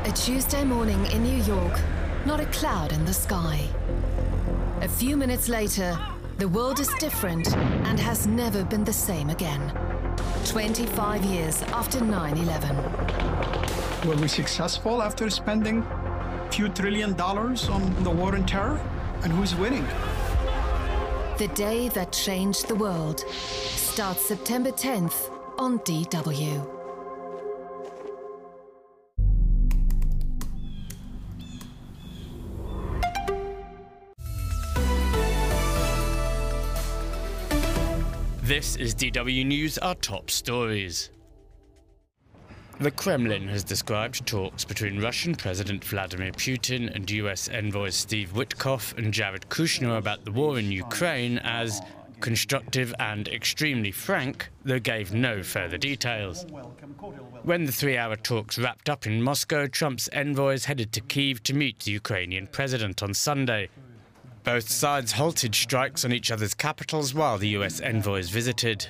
A Tuesday morning in New York, not a cloud in the sky. A few minutes later, the world is different and has never been the same again. 25 years after 9/11. Were we successful after spending a few $1 trillion on the war on terror? And who's winning? The day that changed the world starts September 10th on DW. This is DW News, our top stories. The Kremlin has described talks between Russian President Vladimir Putin and US envoys Steve Witkoff and Jared Kushner about the war in Ukraine as constructive and extremely frank, though gave no further details. When the three-hour talks wrapped up in Moscow, Trump's envoys headed to Kyiv to meet the Ukrainian president on Sunday. Both sides halted strikes on each other's capitals while the US envoys visited.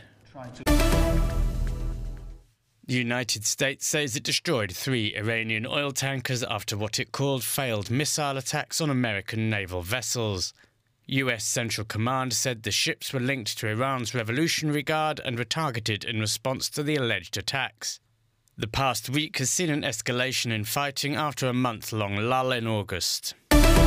The United States says it destroyed 3 Iranian oil tankers after what it called failed missile attacks on American naval vessels. US Central Command said the ships were linked to Iran's Revolutionary Guard and were targeted in response to the alleged attacks. The past week has seen an escalation in fighting after a month-long lull in August.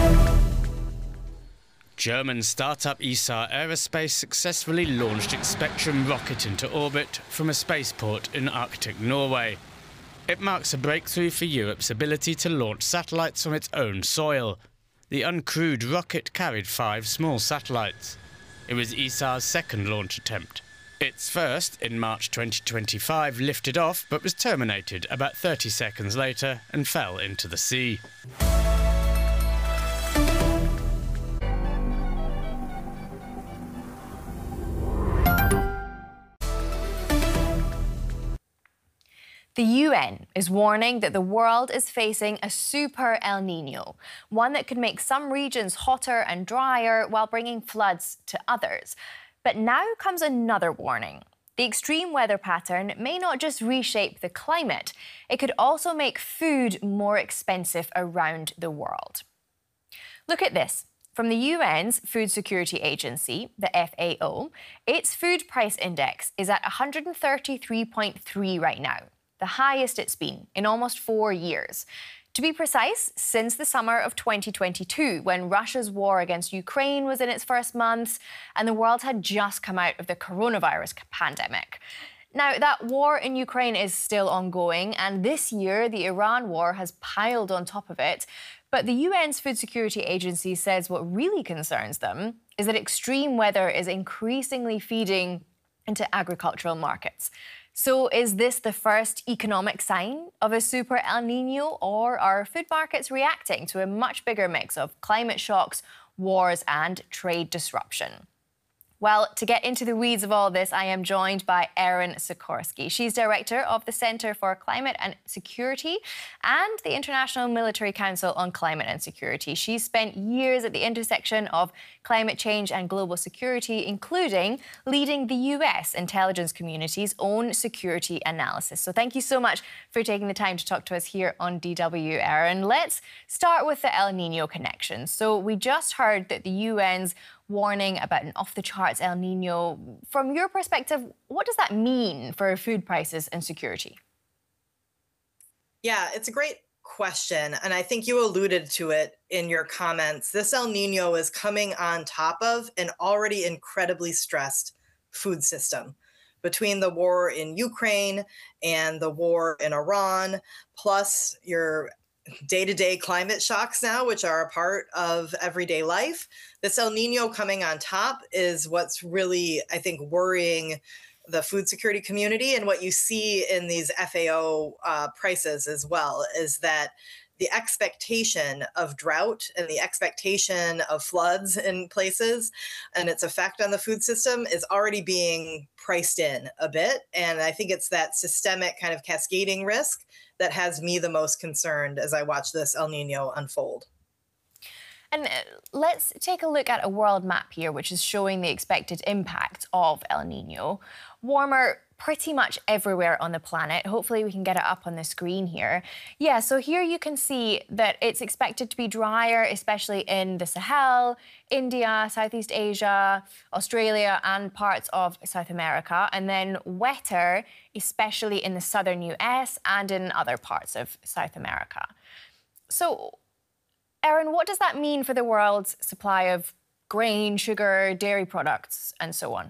German startup Isar Aerospace successfully launched its Spectrum rocket into orbit from a spaceport in Arctic Norway. It marks a breakthrough for Europe's ability to launch satellites on its own soil. The uncrewed rocket carried 5 small satellites. It was Isar's second launch attempt. Its first, in March 2025, lifted off but was terminated about 30 seconds later and fell into the sea. The UN is warning that the world is facing a super El Niño, one that could make some regions hotter and drier while bringing floods to others. But now comes another warning. The extreme weather pattern may not just reshape the climate, it could also make food more expensive around the world. Look at this. From the UN's Food Security Agency, the FAO, its food price index is at 133.3 right now, the highest it's been in almost 4 years. To be precise, since the summer of 2022, when Russia's war against Ukraine was in its first months and the world had just come out of the coronavirus pandemic. Now, that war in Ukraine is still ongoing, and this year the Iran war has piled on top of it. But the UN's Food Security Agency says what really concerns them is that extreme weather is increasingly feeding into agricultural markets. So is this the first economic sign of a super El Niño, or are food markets reacting to a much bigger mix of climate shocks, wars and trade disruption? Well, to get into the weeds of all this, I am joined by Erin Sikorsky. She's director of the Centre for Climate and Security and the International Military Council on Climate and Security. She's spent years at the intersection of climate change and global security, including leading the US intelligence community's own security analysis. So thank you so much for taking the time to talk to us here on DW, Erin. Let's start with the El Niño connection. So we just heard that the UN's warning about an off-the-charts El Niño. From your perspective, what does that mean for food prices and security? Yeah, it's a great question. And I think you alluded to it in your comments. This El Niño is coming on top of an already incredibly stressed food system. Between the war in Ukraine and the war in Iran, plus your day-to-day climate shocks now, which are a part of everyday life. This El Niño coming on top is what's really, I think, worrying the food security community. And what you see in these FAO prices as well is that the expectation of drought and the expectation of floods in places and its effect on the food system is already being priced in a bit. And I think it's that systemic kind of cascading risk that has me the most concerned as I watch this El Niño unfold. And let's take a look at a world map here, which is showing the expected impact of El Niño. Warmer pretty much everywhere on the planet. Hopefully we can get it up on the screen here. Yeah, so here you can see that it's expected to be drier, especially in the Sahel, India, Southeast Asia, Australia, and parts of South America, and then wetter, especially in the southern US and in other parts of South America. So, Erin, what does that mean for the world's supply of grain, sugar, dairy products, and so on?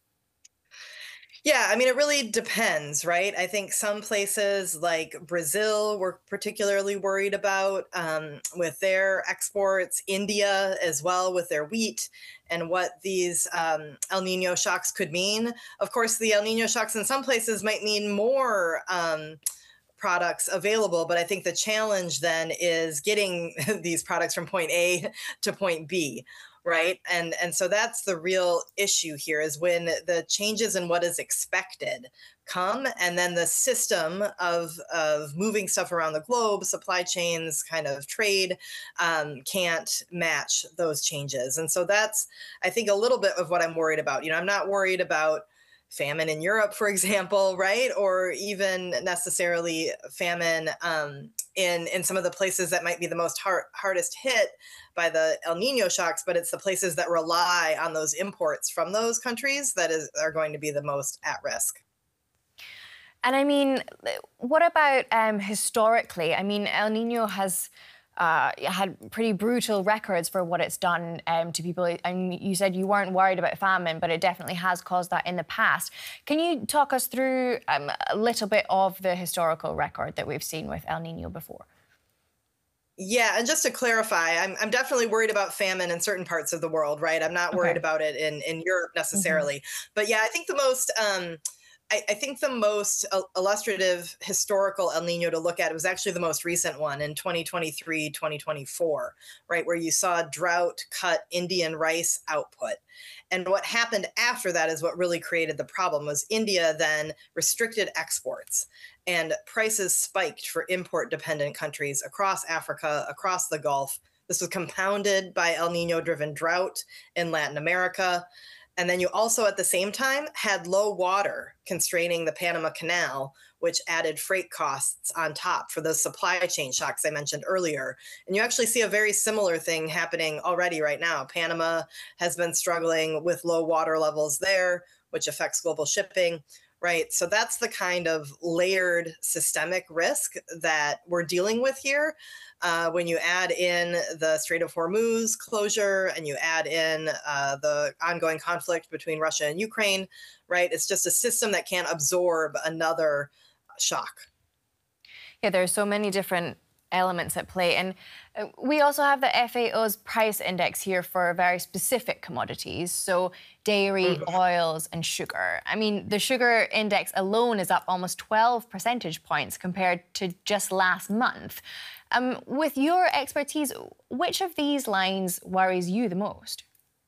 Yeah, I mean, it really depends, right? I think some places like Brazil we're particularly worried about with their exports, India as well with their wheat and what these El Nino shocks could mean. Of course, the El Nino shocks in some places might mean more products available, but I think the challenge then is getting these products from point A to point B. Right. And so that's the real issue here is when the changes in what is expected come and then the system of moving stuff around the globe, supply chains, kind of trade can't match those changes. And so that's, I think, a little bit of what I'm worried about. You know, I'm not worried about famine in Europe, for example, right? Or even necessarily famine in some of the places that might be the most hardest hit by the El Nino shocks, but it's the places that rely on those imports from those countries that are going to be the most at risk. And I mean, what about historically? I mean, El Nino has had pretty brutal records for what it's done to people. And you said you weren't worried about famine, but it definitely has caused that in the past. Can you talk us through a little bit of the historical record that we've seen with El Nino before? Yeah, and just to clarify, I'm definitely worried about famine in certain parts of the world, right? I'm not worried about it in Europe necessarily. But yeah, I think the most I think the most illustrative historical El Nino to look at was actually the most recent one in 2023, 2024, right, where you saw drought cut Indian rice output. And what happened after that is what really created the problem was India then restricted exports and prices spiked for import-dependent countries across Africa, across the Gulf. This was compounded by El Nino-driven drought in Latin America. And then you also, at the same time, had low water constraining the Panama Canal, which added freight costs on top for those supply chain shocks I mentioned earlier. And you actually see a very similar thing happening already right now. Panama has been struggling with low water levels there, which affects global shipping, right? So that's the kind of layered systemic risk that we're dealing with here. When you add in the Strait of Hormuz closure and you add in the ongoing conflict between Russia and Ukraine, right? It's just a system that can't absorb another shock. Yeah, there are so many different elements at play. And we also have the FAO's price index here for very specific commodities. So dairy, oils, and sugar. I mean, the sugar index alone is up almost 12 percentage points compared to just last month. With your expertise, which of these lines worries you the most?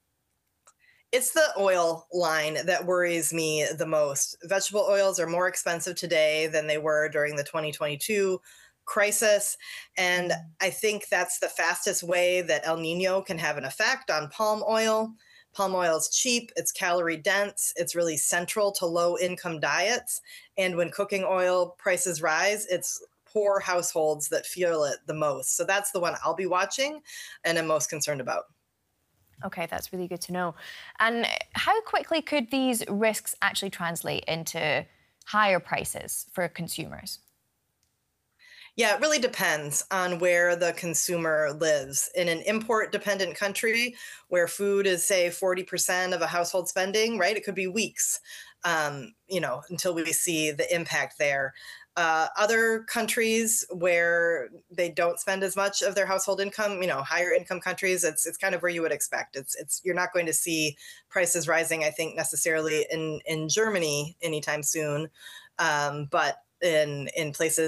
It's the oil line that worries me the most. Vegetable oils are more expensive today than they were during the 2022 crisis. And I think that's the fastest way that El Nino can have an effect on palm oil. Palm oil is cheap, it's calorie dense, it's really central to low income diets. And when cooking oil prices rise, it's poor households that feel it the most. So that's the one I'll be watching and am most concerned about. Okay, that's really good to know. And how quickly could these risks actually translate into higher prices for consumers? Yeah, it really depends on where the consumer lives. In an import-dependent country where food is, say, 40% of a household spending, right? It could be weeks, until we see the impact there. Other countries where they don't spend as much of their household income, higher income countries, it's kind of where you would expect. You're not going to see prices rising, I think, necessarily in Germany anytime soon, but in places